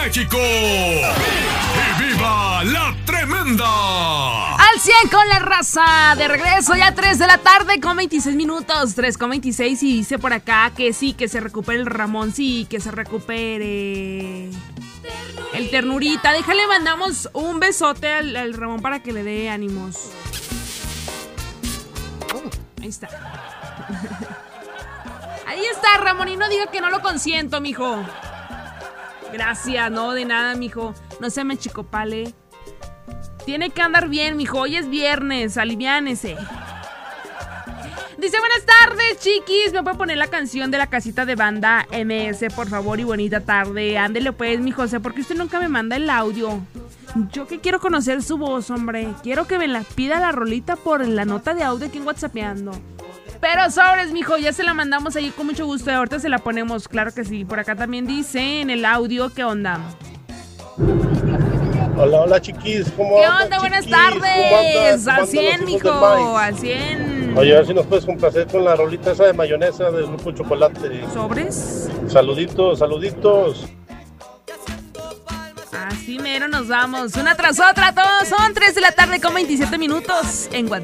México. ¡Y viva la tremenda! Al 100 con la raza, de regreso ya 3 de la tarde con 26 minutos, 3 con 26 y dice por acá que sí, que se recupere el Ramón, sí, que se recupere el Ternurita. Déjale, mandamos un besote al Ramón para que le dé ánimos. Ahí está. Ahí está, Ramón, y no diga que no lo consiento, mijo. Gracias, no, de nada, mijo. No se me achicopale. Tiene que andar bien, mijo. Hoy es viernes, aliviánese. Dice, buenas tardes, chiquis. ¿Me puede poner la canción de la casita de banda MS, por favor? Y bonita tarde. Ándele pues, mi José, porque usted nunca me manda el audio. Yo que quiero conocer su voz, hombre. Quiero que me la pida la rolita por la nota de audio aquí en WhatsAppeando. Pero sobres, mijo, ya se la mandamos ahí con mucho gusto. Y ahorita se la ponemos, claro que sí. Por acá también dice en el audio, ¿qué onda? Hola, hola, chiquis, ¿cómo ¿Qué andan, onda? Buenas chiquis? tardes. ¿Cómo Al 100, mijo, al 100. Oye, a ver si nos puedes complacer con la rolita esa de mayonesa del Grupo Chocolate. ¿Sobres? Saluditos, saluditos. Así mero nos vamos, una tras otra, todos son 3 de la tarde con 27 minutos en WhatsApp.